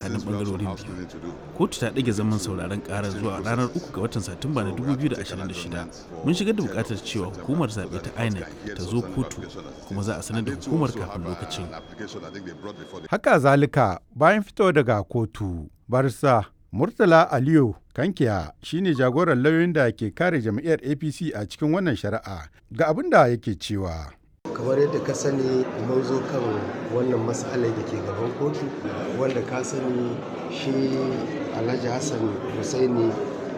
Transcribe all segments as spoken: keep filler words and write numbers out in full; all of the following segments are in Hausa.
tsakanin bangarorin biyu. Kotu ta ɗage zaman sauraron ƙarar zuwa ranar uku ga watan Satumba na dubu biyu da ashirin da shida. Mun shigar da buƙatar cewa hukumar zaɓe ta I N E C ta zo kotu kuma za a sanar da hukumar kafin lokacin. Haka zalika bayan fito daga kotu, barsa Murtala Aliyu Kankiya shine jagoran lauyoyin da ke kare jam'iyyar A P C a cikin wannan shari'a, ga abin da yake cewa. Kamar yadda ka sani mun zo kan wannan matsalar da ke gaban kotu, wanda ka sani shi Alhaji Hassan Hussaini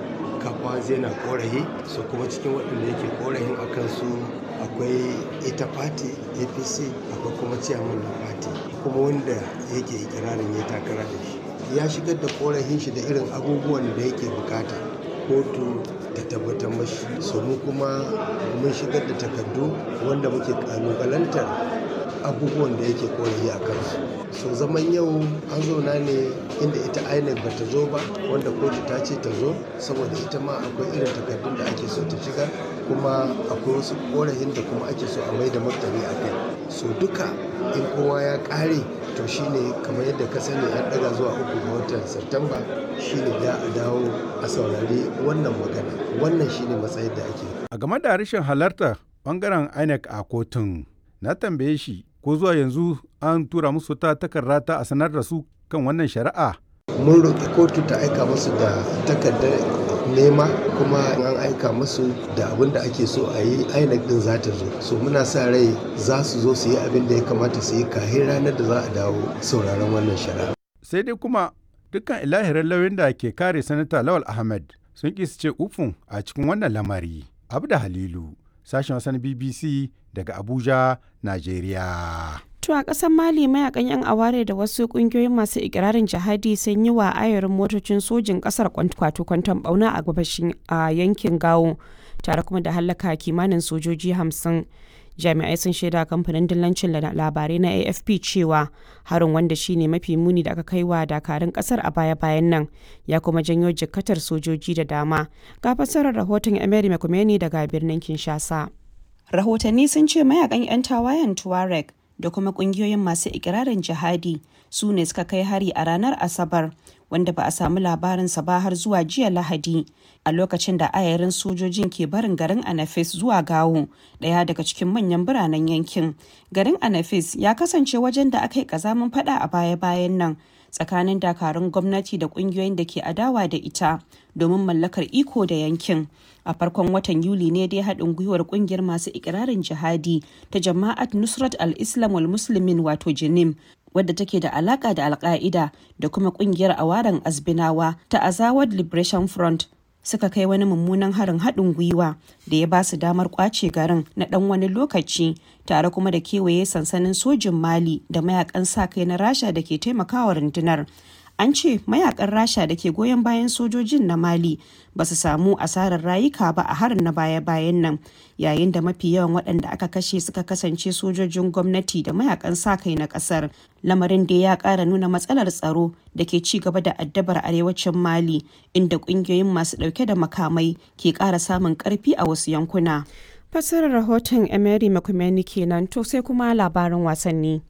kafa zai na korahi, so kuma cikin waɗanda yake korahin a kansu akwai ita fati A P C, akwai kuma ciyaman na fati, kuma wanda yake ikirarin ya takara da shi ya shigar da korahin shi da irin abubuwan da yake bukata kotu ta tabbatar mashi. So mu kuma mun shigar da takardu wanda muke kalubalantar abubuwan da yake korafi a kansu. So zaman yau an zauna ne inda ita I N E C ba ta zo ba, wanda kotu ta ce ta zo saboda ita ma akwai irin takardun da ake so ta shigar, kuma akwai wasu korafin da kuma ake so a mai da martani a kai. So duka in kowa ya kare to shine kamar yadda ka sani an daga zuwa uku ga watan Satumba shine da a dawo a saurari wannan magana. Wannan shine matsayin da ake. A game da rashin halartar bangaren I N E C a kotun, na tambaye shi ko zuwa yanzu an tura musu ta takarda ta a sanar da su kan wannan shari'a. Mun roƙi kotu ta aika musu da takardar nema, kuma an aika musu da abin da ake so a yi I N E C din za ta zo. So muna sa rai za su zo su yi abin da ya kamata su yi kafin ranar da za a dawo sauraron wannan shari'a. Sai dai kuma dukkan ilahirin lauyoyin da ke kare sanata Lawal Ahmed sun ƙi su ce ufun a cikin wannan lamari. Abda Halilu, sashen wasan B B C daga Abuja, Najeriya. To a ƙasar Mali mayakan 'yan aware da wasu ƙungiyoyin masu ikirarin jihadi sun yi wa ayarin motocin sojin ƙasar kwato kwanton bauna a gabashin a yankin Gawo, tare kuma da hallaka kimanin sojoji hamsin. Jami'ai sun shaida kamfanin dillancin labarai na A F P cewa harin, wanda shine mafi muni da aka kai wa dakarun ƙasar a baya-bayan nan, ya kuma janyo jikkatar sojoji da dama. Ga fassarar rahoton Emery Mekumeni daga birnin Kinshasa. Rahotanni sun ce mayakan 'yan tawayen Tuareg da kuma kungiyoyin masu ikirarin jihadi su ne suka kai hari a ranar Asabar, wanda ba a samu labarinsa ba har zuwa jiya Lahadi, a lokacin da ayarin sojojin ke barin garin Anafis zuwa Gawo, ɗaya daga cikin manyan biranen yankin. Garin Anafis ya kasance wajen da aka yi ƙazamin fada a baya-bayan nan tsakanin dakarun gwamnati da kungiyoyin da ke adawa da ita domin mallakar iko da yankin. A farkon watan Yuli ne dai haɗin gwiwar ƙungiyar masu ikirarin jihadi ta Jama'at Nusrat al-Islam wal Muslimin wato Jinim, wadda take da alaka da Al-Qaida da kuma ƙungiyar Awaran Azbinawa ta Azawad Liberation Front, suka kai wani mummunan harin haɗin gwiwa da ya ba su damar ƙwace garin na ɗan wani lokaci, tare kuma da kewaye sansanin sojin Mali da mayakan sa-kai na Rasha da ke taimakawa rundunar. An ce mayakan Rasha da ke goyon bayan sojojin na Mali ba su samu asarar rayuka ba a harin na baya-bayan nan, yayin da mafi yawan waɗanda aka kashe suka kasance sojojin gwamnati da mayakan sa-kai na ƙasar. Lamarin da ya ƙara nuna matsalar tsaro da ke ci gaba da addabar arewacin Mali, inda ƙungiyoyin masu ɗauke da makamai ke ƙara samun ƙarfi a wasu yankuna. Fassarar rahoton Emery Mekumeni kenan. To sai kuma labarin wasanni.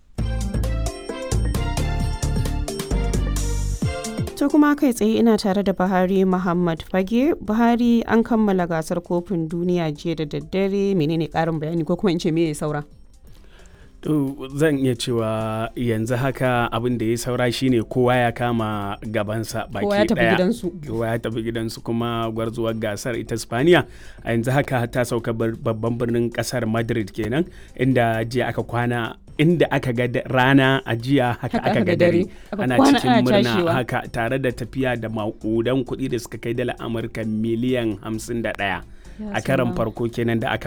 To kuma kai tsaye ina tare da Buhari Muhammad Fage. Buhari, an kammala gasar kofin duniya jiya da daddare, menene karin bayani ko kuma in ce me ya saura? To zan iya cewa yanzu haka abin da ya saura shine kowa ya kama gabansa baki daya. Kowa ya tafi gidansu. Kowa ya tafi gidansu kuma gwarzuwar gasar ita Spaniya a yanzu haka ta sauka babban birnin kasar Madrid kenan, inda jiya aka kwana inda aka ga rana a jiya haka aka ga dare, ana cikin murna haka, tare da tafiya da makudan kuɗi da suka kai dala Amurka miliyan hamsin da ɗaya a karan farko kenan da aka